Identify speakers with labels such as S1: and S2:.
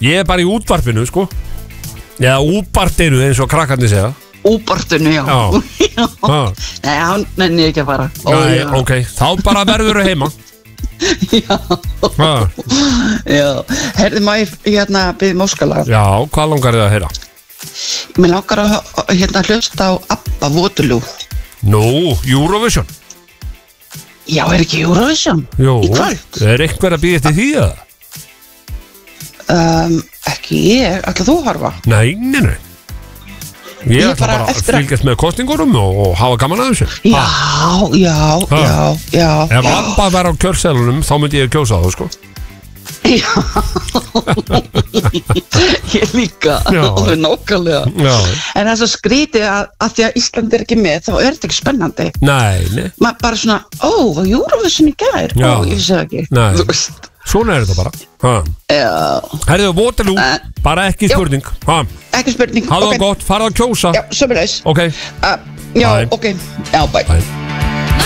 S1: Ég bara í útvarpinu, sko. Já, útvarpinu, eins og krakkarnir segja.
S2: Útvarpinu, já. Nei, hann nenni ekki að fara.
S1: Nei, ok, þá bara verður þau heima.
S2: Já, herði maður byggði móskalag.
S1: Já, hvað langar þið að heyra?
S2: Mér langar að hlusta á Abba Waterloo.
S1: Nú, Eurovision.
S2: Já, ekki Eurovision?
S1: Jú,
S2: í kvöld?
S1: Einhver að býða eftir því eða?
S2: Ekki ég, ætla þú að horfa?
S1: Nei. Ég ætla bara að fylgjast með kosningunum og hafa gaman að þessu.
S2: Já.
S1: Ef Abba væri á kjörseðlunum, þá myndi ég kjósa það, sko.
S2: Já. Ég líka. Alveg nákvæmlega. En það er svo skrítið að því að Ísland er ekki með, þá er þetta ekki spennandi.
S1: Nei.
S2: Maður bara svona, var Eurovision í gær? Ég vissi það ekki.
S1: Nei. Svona er þetta bara. Herðu, Waterloo, bara ekki spurning.
S2: Ekki spurning.
S1: Hafðu það gott, farðu að kjósa.
S2: Já, sömuleiðis.
S1: Ok.
S2: Já, ok. Já, bye.